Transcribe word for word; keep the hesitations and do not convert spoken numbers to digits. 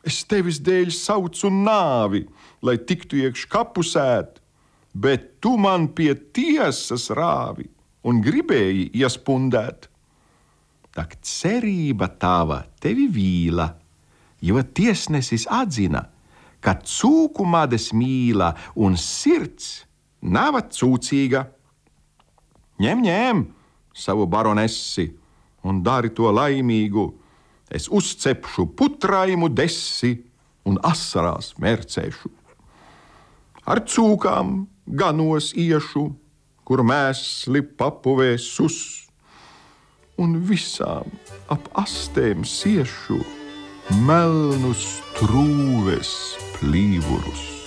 Es tevis dēļ saucu nāvi, lai tiktu iekš kapusēt, bet tu man pie tiesas rāvi un gribēji iespundēt. Tak cerība tava tevi vīla, jo tiesnesis atzina, ka cūku mades mīla un sirds nav cūcīga. Ņem, ņem savu baronesi un dari to laimīgu. Es uzcepšu putraimu desi un asarās mērcēšu. Ar cūkām ganos iešu, kur mēsli papuvē sus, un visām ap astēm siešu melnus trūves plīvurus.